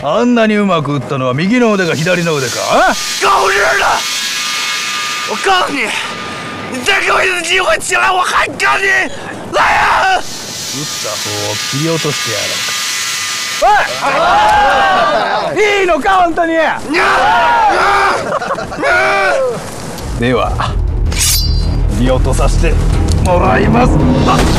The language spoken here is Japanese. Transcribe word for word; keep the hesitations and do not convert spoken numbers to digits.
あんなにうまく打ったのは右の腕か左の腕か？ 狗日的！我告诉你，你再给我一次机会起来，我还干你！来呀！ 打った方を切り落としてやろうか。おい！いいのか本当に？では見落とさせてもらいます。